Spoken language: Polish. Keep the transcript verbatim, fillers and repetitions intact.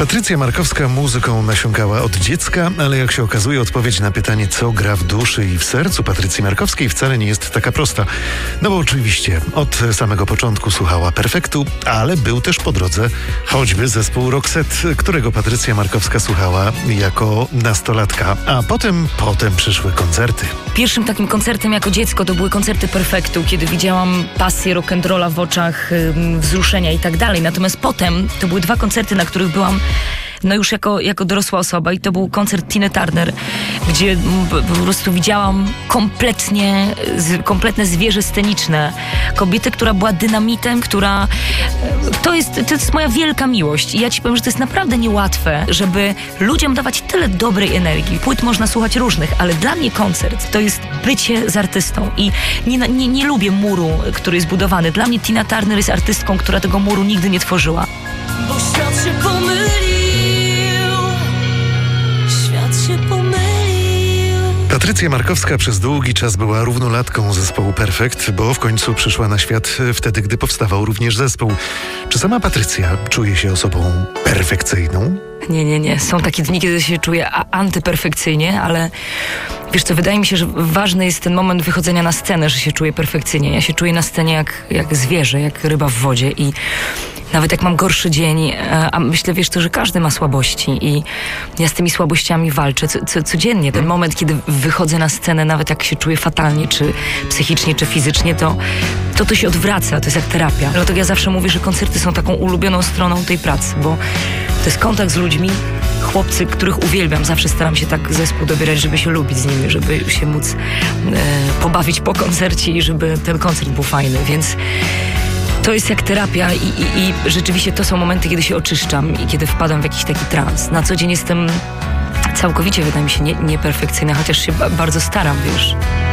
Patrycja Markowska muzyką nasiąkała od dziecka, ale jak się okazuje, odpowiedź na pytanie, co gra w duszy i w sercu Patrycji Markowskiej, wcale nie jest taka prosta. No bo oczywiście od samego początku słuchała Perfektu, ale był też po drodze choćby zespół Roxette, którego Patrycja Markowska słuchała jako nastolatka. A potem, potem przyszły koncerty. Pierwszym takim koncertem jako dziecko to były koncerty Perfektu, kiedy widziałam pasję rock'n'rolla w oczach, wzruszenia i tak dalej. Natomiast potem to były dwa koncerty, na których byłam no już jako, jako dorosła osoba i to był koncert Tiny Turner, gdzie po prostu widziałam kompletnie, kompletne zwierzę sceniczne. Kobietę, która była dynamitem, która... To jest, to jest moja wielka miłość i ja ci powiem, że to jest naprawdę niełatwe, żeby ludziom dawać tyle dobrej energii. Płyt można słuchać różnych, ale dla mnie koncert to jest bycie z artystą i nie, nie, nie lubię muru, który jest budowany. Dla mnie Tina Turner jest artystką, która tego muru nigdy nie tworzyła. Bo świat się pomylił. Patrycja Markowska przez długi czas była równolatką zespołu Perfekt, bo w końcu przyszła na świat wtedy, gdy powstawał również zespół. Czy sama Patrycja czuje się osobą perfekcyjną? Nie, nie, nie. Są takie dni, kiedy się czuję antyperfekcyjnie, ale wiesz co, wydaje mi się, że ważny jest ten moment wychodzenia na scenę, że się czuję perfekcyjnie. Ja się czuję na scenie jak, jak zwierzę, jak ryba w wodzie i nawet jak mam gorszy dzień, a myślę, wiesz to, że każdy ma słabości i ja z tymi słabościami walczę co, co, codziennie. Ten moment, kiedy wychodzę na scenę, nawet jak się czuję fatalnie, czy psychicznie, czy fizycznie, to to, to się odwraca, to jest jak terapia. Dlatego ja zawsze mówię, że koncerty są taką ulubioną stroną tej pracy, bo to jest kontakt z ludźmi, chłopcy, których uwielbiam. Zawsze staram się tak zespół dobierać, żeby się lubić z nimi, żeby się móc e, pobawić po koncercie i żeby ten koncert był fajny, więc to jest jak terapia i, i, i rzeczywiście to są momenty, kiedy się oczyszczam i kiedy wpadam w jakiś taki trans. Na co dzień jestem całkowicie, wydaje mi się, nie, nieperfekcyjna, chociaż się ba- bardzo staram, wiesz.